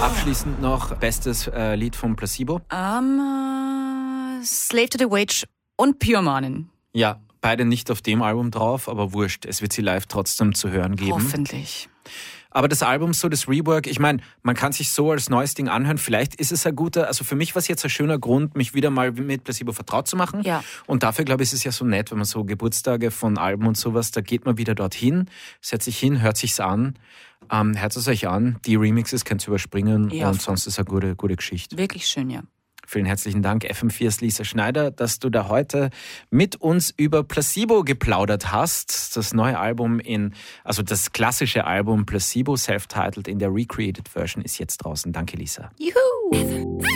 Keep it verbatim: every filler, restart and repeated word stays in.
Abschließend noch bestes äh, Lied von Placebo. Um, uh, Slave to the Wage und Pure Morning. Ja, beide nicht auf dem Album drauf, aber wurscht. Es wird sie live trotzdem zu hören geben. Hoffentlich. Aber das Album, so das Rework, ich meine, man kann sich so als neues Ding anhören. Vielleicht ist es ein guter, also für mich war es jetzt ein schöner Grund, mich wieder mal mit Placebo vertraut zu machen. Ja. Und dafür, glaube ich, ist es ja so nett, wenn man so Geburtstage von Alben und sowas, da geht man wieder dorthin, setzt sich hin, hört sich's an, ähm, hört es euch an. Die Remixes könnt ihr überspringen Ja, und voll. sonst ist es eine gute, gute Geschichte. Wirklich schön, ja. Vielen herzlichen Dank, F M vier's Lisa Schneider, dass du da heute mit uns über Placebo geplaudert hast. Das neue Album in, also das klassische Album Placebo, self-titled in der Recreated Version, ist jetzt draußen. Danke, Lisa. Juhu!